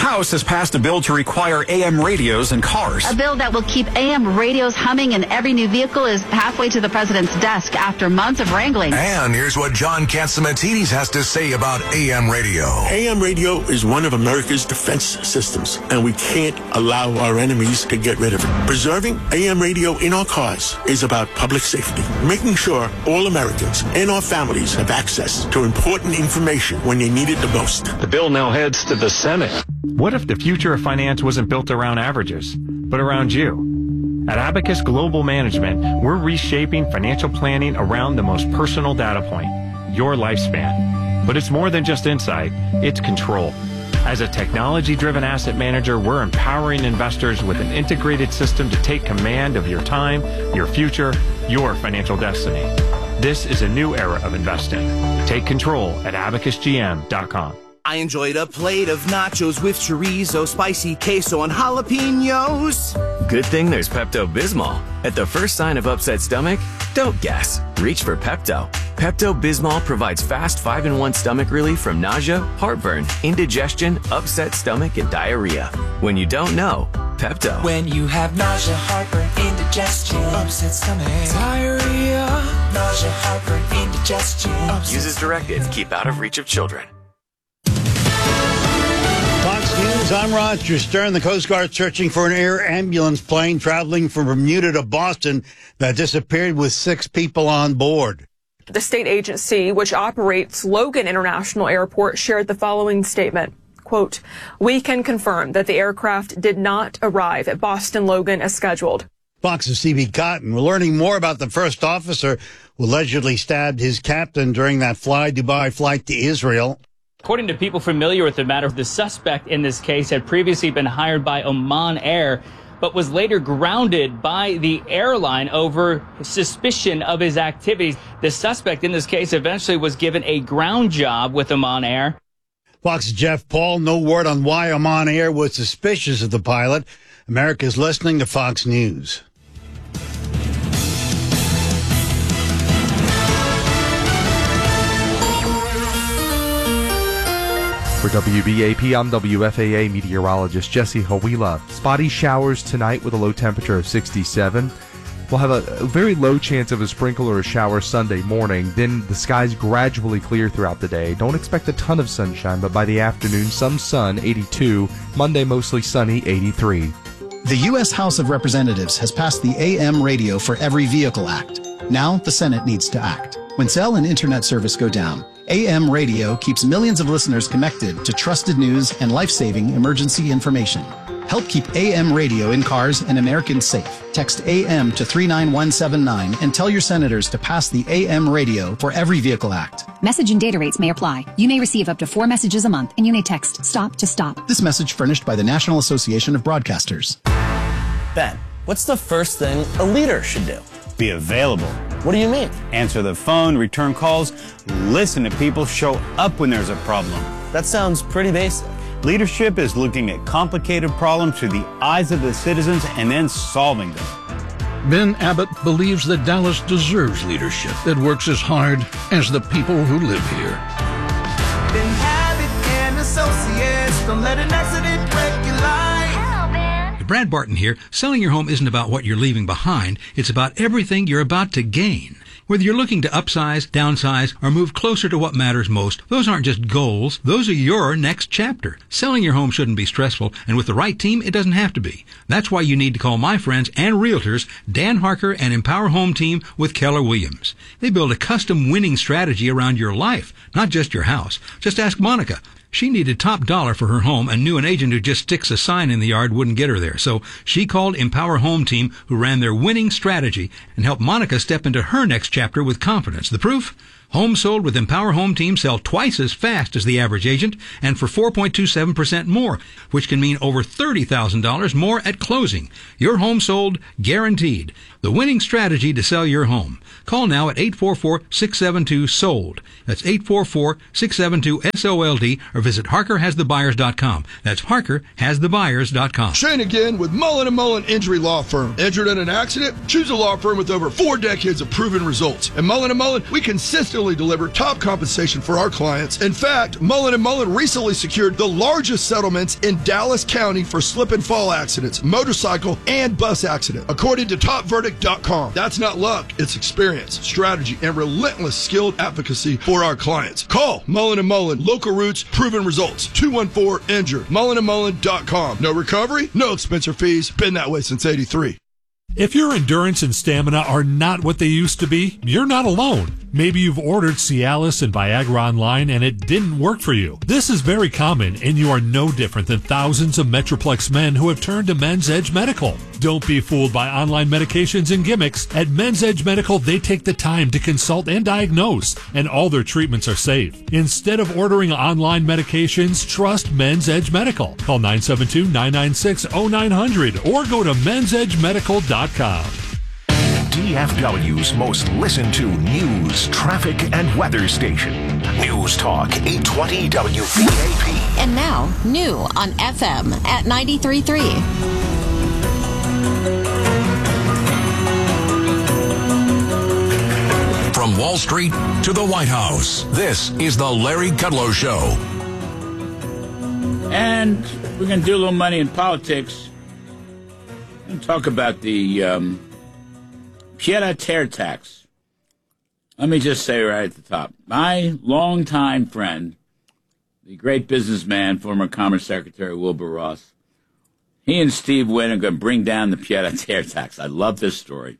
House has passed a bill to require AM radios in cars. A bill that will keep AM radios humming in every new vehicle is halfway to the president's desk after months of wrangling. And here's what John Catsimatidis has to say about AM radio. AM radio is one of America's defense systems, and we can't allow our enemies to get rid of it. Preserving AM radio in our cars is about public safety, making sure all Americans and our families have access to important information when they need it the most. The bill now heads to the Senate. What if the future of finance wasn't built around averages, but around you? At Abacus Global Management, we're reshaping financial planning around the most personal data point, your lifespan. But it's more than just insight, it's control. As a technology-driven asset manager, we're empowering investors with an integrated system to take command of your time, your future, your financial destiny. This is a new era of investing. Take control at abacusgm.com. I enjoyed a plate of nachos with chorizo, spicy queso, and jalapenos. Good thing there's Pepto-Bismol. At the first sign of upset stomach, don't guess. Reach for Pepto. Pepto-Bismol provides fast 5-in-1 stomach relief from nausea, heartburn, indigestion, upset stomach, and diarrhea. When you don't know, Pepto. When you have nausea, heartburn, indigestion, upset stomach, diarrhea, nausea, heartburn, indigestion. Use as directed. Keep out of reach of children. Fox News, I'm Roger Stern. The Coast Guard searching for an air ambulance plane traveling from Bermuda to Boston that disappeared with 6 people on board. The state agency, which operates Logan International Airport, shared the following statement. Quote, "We can confirm that the aircraft did not arrive at Boston Logan as scheduled." Fox's C.B. Cotton. We're learning more about the first officer who allegedly stabbed his captain during that Fly Dubai flight to Israel. According to people familiar with the matter, the suspect in this case had previously been hired by Oman Air, but was later grounded by the airline over suspicion of his activities. The suspect in this case eventually was given a ground job with Oman Air. Fox's Jeff Paul. No word on why Oman Air was suspicious of the pilot. America's listening to Fox News. For WBAP, I'm WFAA meteorologist Jesse Hawila. Spotty showers tonight with a low temperature of 67. We'll have a very low chance of a sprinkle or a shower Sunday morning. Then the skies gradually clear throughout the day. Don't expect a ton of sunshine, but by the afternoon, some sun, 82. Monday, mostly sunny, 83. The U.S. House of Representatives has passed the AM Radio for Every Vehicle Act. Now the Senate needs to act. When cell and internet service go down, AM radio keeps millions of listeners connected to trusted news and life-saving emergency information. Help keep AM radio in cars and Americans safe. Text AM to 39179 and tell your senators to pass the AM Radio for Every Vehicle Act. Message and data rates may apply. You may receive up to 4 messages a month, and you may text STOP to STOP. This message furnished by the National Association of Broadcasters. Ben, what's the first thing a leader should do? Be available. What do you mean? Answer the phone, return calls, listen to people, show up when there's a problem. That sounds pretty basic. Leadership is looking at complicated problems through the eyes of the citizens and then solving them. Ben Abbott believes that Dallas deserves leadership that works as hard as the people who live here. Ben Abbott and Associates, don't let an accident break your life. Brad Barton here. Selling your home isn't about what you're leaving behind. It's about everything you're about to gain. Whether you're looking to upsize, downsize, or move closer to what matters most, those aren't just goals. Those are your next chapter. Selling your home shouldn't be stressful, and with the right team, it doesn't have to be. That's why you need to call my friends and realtors, Dan Harker and Empower Home Team with Keller Williams. They build a custom winning strategy around your life, not just your house. Just ask Monica. She needed top dollar for her home and knew an agent who just sticks a sign in the yard wouldn't get her there. So she called Empower Home Team, who ran their winning strategy and helped Monica step into her next chapter with confidence. The proof? Homes sold with Empower Home Team sell twice as fast as the average agent and for 4.27% more, which can mean over $30,000 more at closing. Your home sold guaranteed. The winning strategy to sell your home. Call now at 844-672-SOLD. That's 844-672-SOLD or visit HarkerHasTheBuyers.com. That's HarkerHasTheBuyers.com. Shane again with Mullen & Mullen Injury Law Firm. Injured in an accident? Choose a law firm with over 4 decades of proven results. At Mullen & Mullen, we consistently consistently deliver top compensation for our clients. In fact, Mullen & Mullen recently secured the largest settlements in Dallas County for slip and fall accidents, motorcycle, and bus accident, according to TopVerdict.com. That's not luck, it's experience, strategy, and relentless skilled advocacy for our clients. Call Mullen & Mullen, local roots, proven results, 214-INJURED, mullenandmullen.com. No recovery, no expense or fees, been that way since 83. If your endurance and stamina are not what they used to be, you're not alone. Maybe you've ordered Cialis and Viagra online and it didn't work for you. This is very common, and you are no different than thousands of Metroplex men who have turned to Men's Edge Medical. Don't be fooled by online medications and gimmicks. At Men's Edge Medical, they take the time to consult and diagnose, and all their treatments are safe. Instead of ordering online medications, trust Men's Edge Medical. Call 972-996-0900 or go to mensedgemedical.com. DFW's most listened to news, traffic, and weather station. News Talk 820 WVAP. And now, new on FM at 93.3. From Wall Street to the White House, this is the Larry Kudlow Show. And we're going to do a little money in politics and talk about the pied-à-terre tax. Let me just say right at the top, my longtime friend, the great businessman, former Commerce Secretary Wilbur Ross, he and Steve Wynn are going to bring down the pied-à-terre tax. I love this story.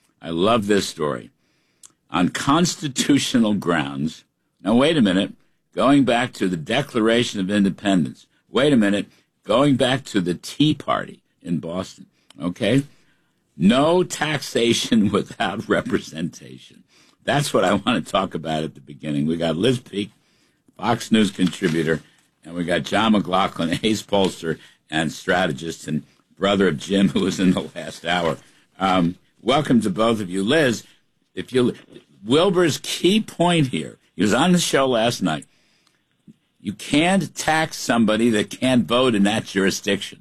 On constitutional grounds. Now, wait a minute. Going back to the Declaration of Independence. Wait a minute. Going back to the Tea Party in Boston. Okay? No taxation without representation. That's what I want to talk about at the beginning. We got Liz Peek, Fox News contributor, and we got John McLaughlin, ace pollster and strategist, and brother of Jim, who was in the last hour. Welcome to both of you. Liz, Wilbur's key point here, he was on the show last night. You can't tax somebody that can't vote in that jurisdiction.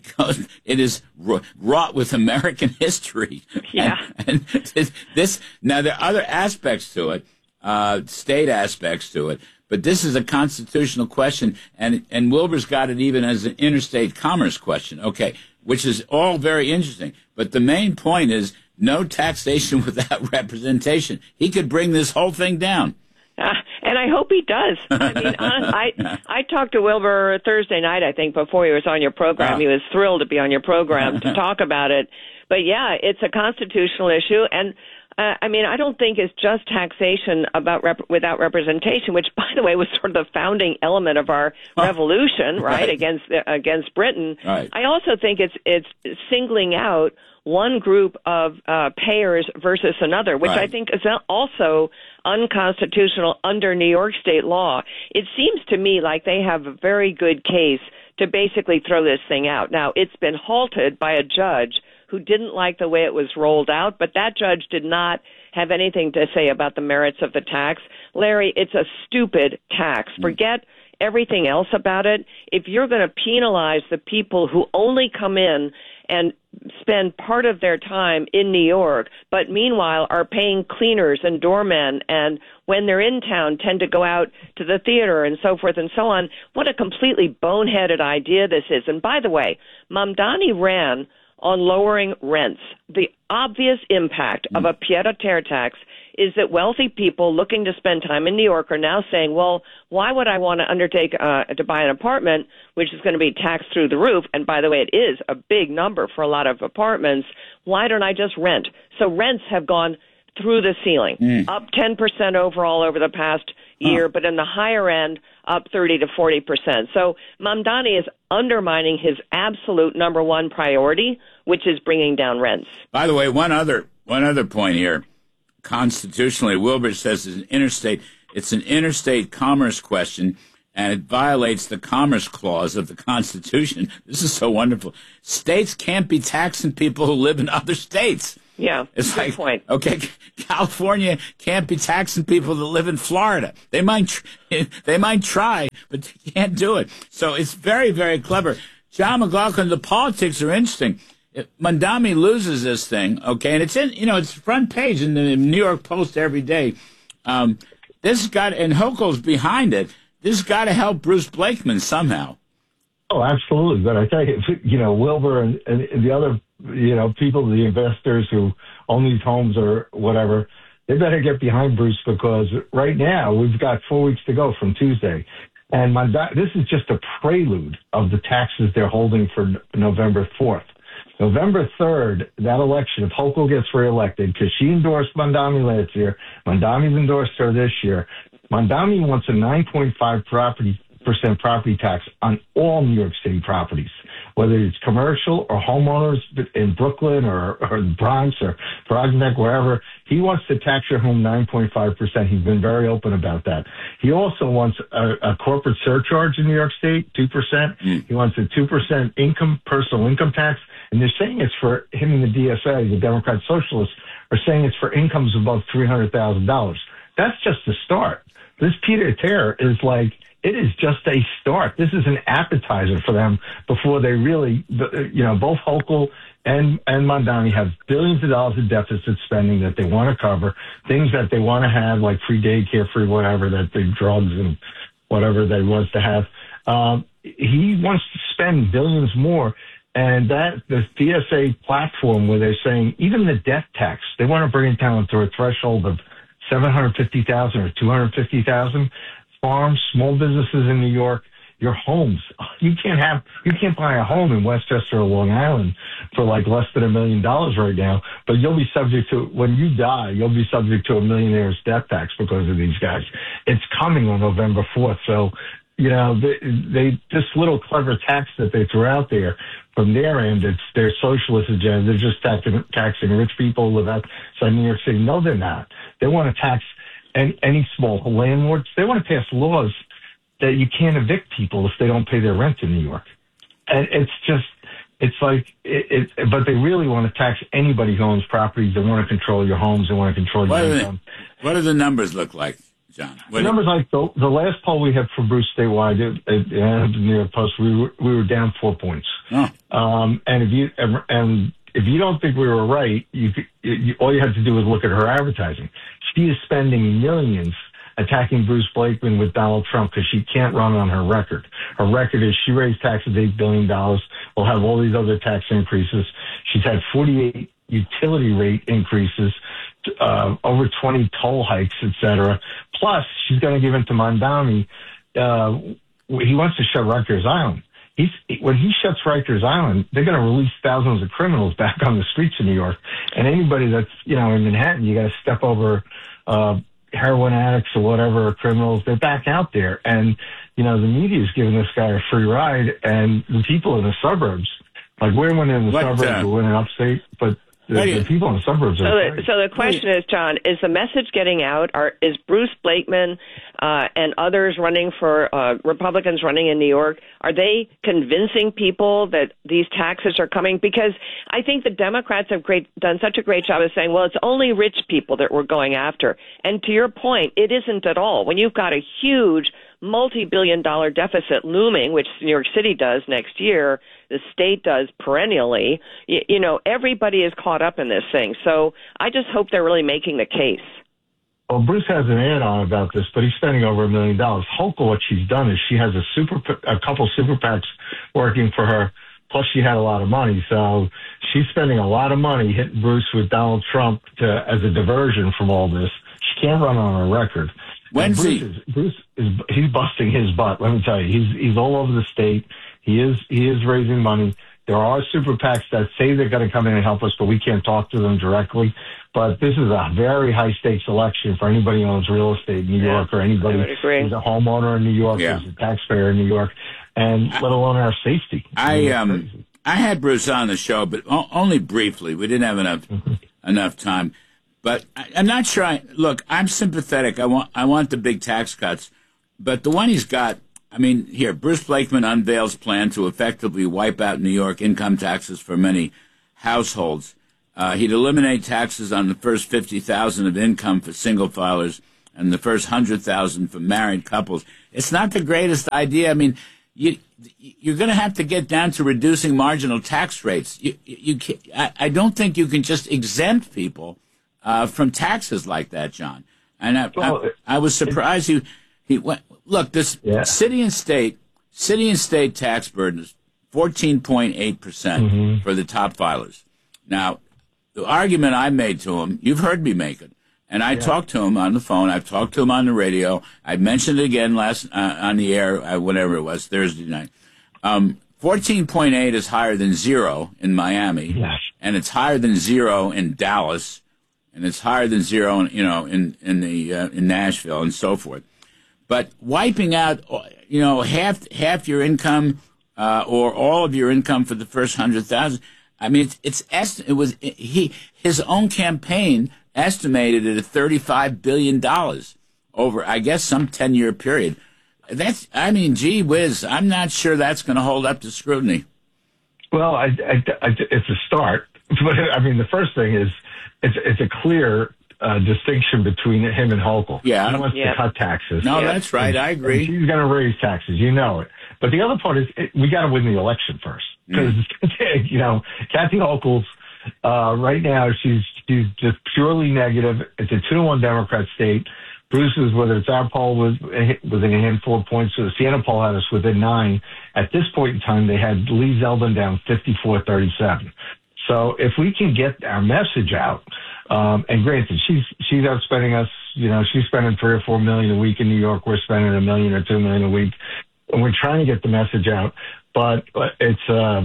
It is wrought with American history. Yeah. And this, now, there are other aspects to it, state aspects to it, but this is a constitutional question, and Wilbur's got it even as an interstate commerce question, okay, which is all very interesting. But the main point is no taxation without representation. He could bring this whole thing down. And I hope he does. I mean, I talked to Wilbur Thursday night, I think, before he was on your program. Wow. He was thrilled to be on your program to talk about it. But, yeah, it's a constitutional issue. And, I mean, I don't think it's just taxation without representation, which, by the way, was sort of the founding element of our revolution, right, against Britain. Right. I also think it's singling out one group of payers versus another, which I think is also unconstitutional under New York state law. It seems to me like they have a very good case to basically throw this thing out. Now, it's been halted by a judge who didn't like the way it was rolled out, but that judge did not have anything to say about the merits of the tax. Larry, it's a stupid tax. Forget everything else about it. If you're going to penalize the people who only come in and spend part of their time in New York, but meanwhile are paying cleaners and doormen, and when they're in town tend to go out to the theater and so forth and so on, what a completely boneheaded idea this is. And by the way, Mamdani ran on lowering rents. The obvious impact of a pied-à-terre tax is that wealthy people looking to spend time in New York are now saying, well, why would I want to undertake to buy an apartment, which is going to be taxed through the roof? And by the way, it is a big number for a lot of apartments. Why don't I just rent? So rents have gone through the ceiling, up 10% overall over the past year, but in the higher end, up 30 to 40%. So Mamdani is undermining his absolute number one priority, which is bringing down rents. By the way, one other point here. Constitutionally, Wilbur says it's an interstate commerce question, and it violates the Commerce Clause of the Constitution. This is so wonderful. States can't be taxing people who live in other states. Yeah, it's good point. Okay, California can't be taxing people that live in Florida. They might try, but they can't do it. So it's very, very clever. John McLaughlin, the politics are interesting. Mamdani loses this thing, okay, and it's in, it's front page in the New York Post every day. and Hochul's behind it. This has got to help Bruce Blakeman somehow. Oh, absolutely. But I tell you, Wilbur and the other, people, the investors who own these homes or whatever, they better get behind Bruce, because right now we've got 4 weeks to go from Tuesday. And this is just a prelude of the taxes they're holding for November 4th. November 3rd, that election, if Hochul gets reelected, because she endorsed Mondami last year, Mondami's endorsed her this year, Mondami wants a 9.5% property tax on all New York City properties, whether it's commercial or homeowners in Brooklyn or the Bronx or Prospect, wherever. He wants to tax your home 9.5%. He's been very open about that. He also wants a corporate surcharge in New York State, 2%. He wants a 2% personal income tax. And they're saying it's for him and the DSA, the Democrat Socialists, are saying it's for incomes above $300,000. That's just the start. This Peter Tear is like, it is just a start. This is an appetizer for them before they really, both Hochul and Mondami have billions of dollars of deficit spending that they want to cover, things that they want to have, like free daycare, free whatever, that the drugs and whatever they wants to have. He wants to spend billions more. And that the DSA platform where they're saying even the death tax, they want to bring it down to a threshold of $750,000 or $250,000. Farms, small businesses in New York, your homes. You can't buy a home in Westchester or Long Island for like less than $1 million right now, but you'll be subject to, when you die, you'll be subject to a millionaire's death tax because of these guys. It's coming on November 4th. So, this little clever tax that they threw out there, from their end, it's their socialist agenda. They're just taxing rich people who live outside New York City. No, they're not. They want to tax any small landlords. They want to pass laws that you can't evict people if they don't pay their rent in New York. And but they really want to tax anybody who owns properties. They want to control your homes. They want to control your income. What do the numbers look like, John? The numbers like the last poll we had for Bruce statewide, at the New York Post, we were down 4 points. Oh. And if you don't think we were right, all you have to do is look at her advertising. She is spending millions attacking Bruce Blakeman with Donald Trump because she can't run on her record. Her record is she raised taxes $8 billion. We'll have all these other tax increases. She's had 48 utility rate increases, over 20 toll hikes, etc. Plus, she's going to give in to Mondami. He wants to shut Rikers Island. When he shuts Rikers Island, they're going to release thousands of criminals back on the streets of New York. And anybody that's, in Manhattan, you got to step over heroin addicts or whatever, or criminals, they're back out there. And, the media is giving this guy a free ride. And the people in the suburbs, like we're winning in the suburbs, we're winning upstate, but the people in the suburbs are So the question is, John, is the message getting out? Is Bruce Blakeman and others running for Republicans running in New York, are they convincing people that these taxes are coming? Because I think the Democrats have done such a great job of saying, well, it's only rich people that we're going after. And to your point, it isn't at all. When you've got a huge multi-billion-dollar deficit looming, which New York City does next year, the state does perennially, everybody is caught up in this thing. So I just hope they're really making the case. Well, Bruce has an add-on about this, but he's spending over $1 million. Hochul, what she's done is she has a couple super PACs working for her, plus she had a lot of money. So she's spending a lot of money hitting Bruce with Donald Trump as a diversion from all this. She can't run on her record. Bruce he's busting his butt. Let me tell you, he's all over the state. He is raising money. There are super PACs that say they're going to come in and help us, but we can't talk to them directly. But this is a very high stakes election for anybody who owns real estate in New York, or anybody who's a homeowner in New York, who's a taxpayer in New York, and let alone our safety. I had Bruce on the show, but only briefly. We didn't have enough time. But I'm not sure. Look, I'm sympathetic. I want the big tax cuts, but the one he's got. Here, Bruce Blakeman unveils plan to effectively wipe out New York income taxes for many households. He'd eliminate taxes on the first $50,000 of income for single filers and the first $100,000 for married couples. It's not the greatest idea. You're going to have to get down to reducing marginal tax rates. I don't think you can just exempt people from taxes like that, John. And I was surprised he went. Look, this city and state tax burden is 14.8% for the top filers. Now, the argument I made to him, you've heard me make it, and I talked to him on the phone. I've talked to him on the radio. I mentioned it again last on the air, whatever it was, Thursday night. 14.8 is higher than 0 in Miami, and it's higher than 0 in Dallas, and it's higher than 0, in Nashville and so forth. But wiping out, half your income or all of your income for the first 100,000. I mean, his own campaign estimated it at $35 billion over, I guess, some 10-year period. Gee whiz, I'm not sure that's going to hold up to scrutiny. Well, it's a start. But, the first thing is it's a clear distinction between him and Hochul. Yeah. He wants to cut taxes. No, that's right. I agree. He's going to raise taxes. You know it. But the other part is we got to win the election first. Because, Kathy Hochul's, right now, she's just purely negative. It's a 2-1 Democrat state. Bruce's, whether it's our poll, was within a handful of points. So the Siena poll had us within 9. At this point in time, they had Lee Zeldin down 54-37. So if we can get our message out, and granted, she's outspending us. She's spending $3 or $4 million a week in New York. We're spending $1 million or $2 million a week, and we're trying to get the message out. But it's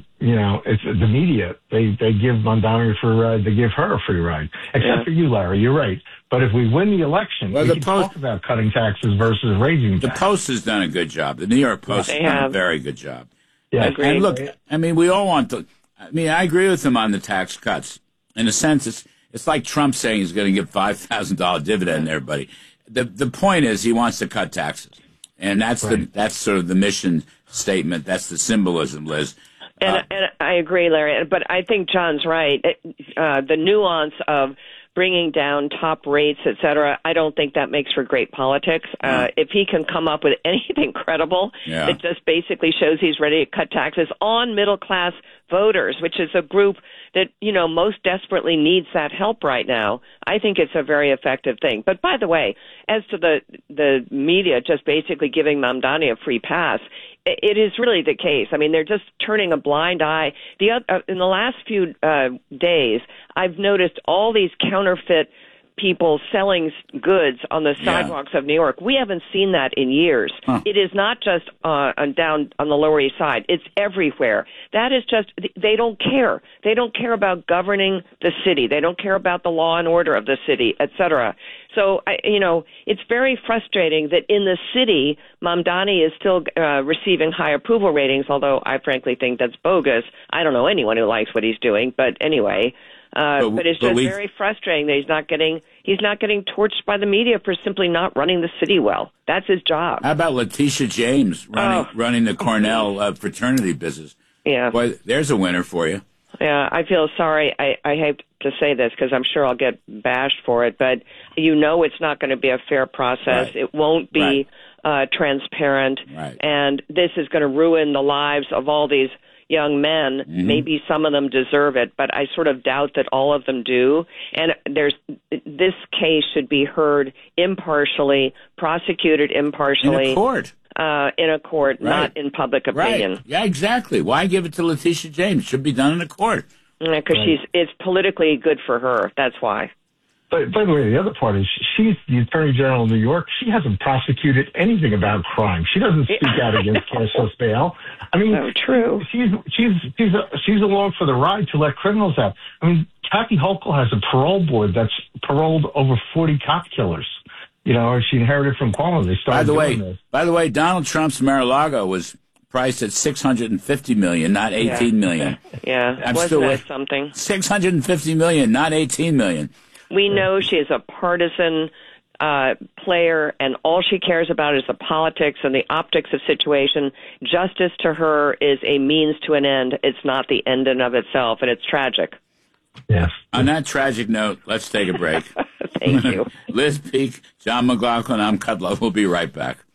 it's the media. They give Mamdani a free ride. They give her a free ride. Except for you, Larry. You're right. But if we win the election, we can talk about cutting taxes versus raising taxes. The Post has done a good job. The New York Post has done a very good job. Yeah, and look, we all want to. I agree with him on the tax cuts. In a sense, it's like Trump saying he's going to give $5,000 dividend to everybody. The point is he wants to cut taxes, and that's sort of the mission statement. That's the symbolism, Liz. And I agree, Larry. But I think John's right. The nuance of bringing down top rates, et cetera, I don't think that makes for great politics. If he can come up with anything credible that just basically shows he's ready to cut taxes on middle-class voters, which is a group that, most desperately needs that help right now, I think it's a very effective thing. But by the way, as to the media just basically giving Mamdani a free pass, it is really the case. They're just turning a blind eye. In the last few days, I've noticed all these counterfeit people selling goods on the sidewalks of New York. We haven't seen that in years. It is not just down on the Lower East Side. It's everywhere. That is just, they don't care. They don't care about governing the city. They don't care about the law and order of the city, et cetera. So, it's very frustrating that in the city, Mamdani is still receiving high approval ratings, although I frankly think that's bogus. I don't know anyone who likes what he's doing, but anyway. But it's just very frustrating that he's not getting torched by the media for simply not running the city well. That's his job. How about Letitia James running the Cornell fraternity business? Yeah. Boy, there's a winner for you. Yeah, I feel sorry. I hate to say this because I'm sure I'll get bashed for it, but it's not going to be a fair process. Right. It won't be transparent, and this is going to ruin the lives of all these young men. Mm-hmm. Maybe some of them deserve it, but I sort of doubt that all of them do. And this case should be heard impartially, prosecuted impartially. In a court. Not in public opinion. Right. Yeah, exactly. Why give it to Letitia James? It should be done in a court. Because it's politically good for her. That's why. But by the way, the other part is she's the Attorney General of New York. She hasn't prosecuted anything about crime. She doesn't speak out against cashless bail. True. She's along for the ride to let criminals out. Kathy Hochul has a parole board that's paroled over 40 cop killers. She inherited from Cuomo. They started doing this. By the way, Donald Trump's Mar-a-Lago was priced at $650 million, not $18 million. Yeah, wasn't that something? $650 million, not $18 million. We know she is a partisan player, and all she cares about is the politics and the optics of situation. Justice to her is a means to an end. It's not the end in of itself, and it's tragic. Yes. On that tragic note, let's take a break. Thank you. Liz Peek, John McLaughlin, I'm Kudlow. We'll be right back.